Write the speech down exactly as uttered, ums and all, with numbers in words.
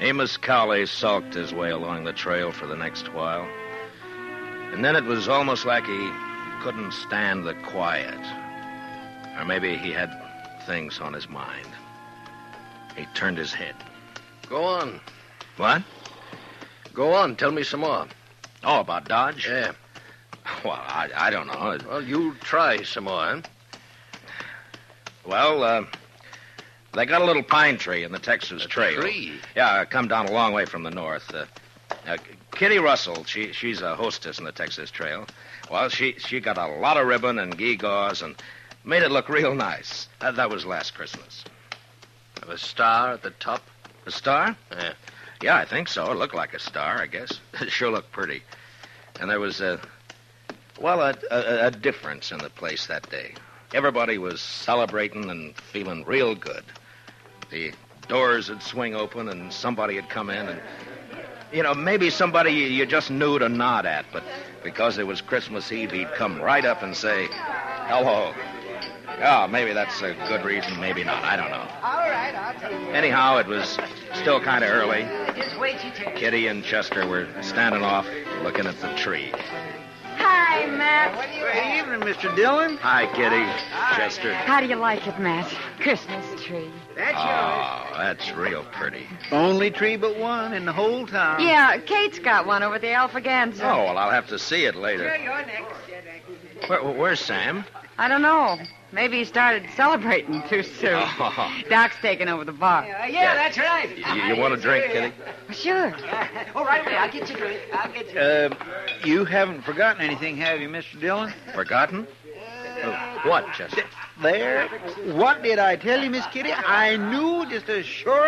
Amos Cowley sulked his way along the trail for the next while. And then it was almost like he couldn't stand the quiet. Or maybe he had things on his mind. He turned his head. Go on. What? Go on. Tell me some more. Oh, about Dodge? Yeah. Well, I, I don't know. Well, you try some more, huh? Well, uh, they got a little pine tree in the Texas A Trail. tree? Yeah, come down a long way from the north. Uh, uh, Kitty Russell, she she's a hostess in the Texas Trail. Well, she she got a lot of ribbon and gewgaws and made it look real nice. Uh, that was last Christmas. Have a star at the top? A star? Yeah. Yeah, I think so. It looked like a star, I guess. It sure looked pretty. And there was a, well, a, a, a difference in the place that day. Everybody was celebrating and feeling real good. The doors would swing open and somebody would come in and, you know, maybe somebody you, you just knew to nod at, but because it was Christmas Eve, he'd come right up and say, hello. Oh, maybe that's a good reason, maybe not. I don't know. All right, I'll tell you. Anyhow, it was still kind of early. Just wait till you take. Kitty and Chester were standing off looking at the tree. Hi, Matt. What do you Good have? evening, Mister Dillon. Hi, Kitty. Chester. How do you like it, Matt? Christmas tree. That's yours. Oh, that's real pretty. Only tree but one in the whole town. Yeah, Kate's got one over at the Alphaganza. Oh, well, I'll have to see it Sure, later. you're next. You're next. Where, where's Sam? I don't know. Maybe he started celebrating too soon. Oh. Doc's taking over the bar. Yeah, yeah, that's right. You, you want a drink, Kitty? Sure. Oh, right away. I'll get you a drink. I'll get you. Uh, you haven't forgotten anything, have you, Mister Dillon? Forgotten? Oh, what, Chester? There. What did I tell you, Miss Kitty? I knew just as sure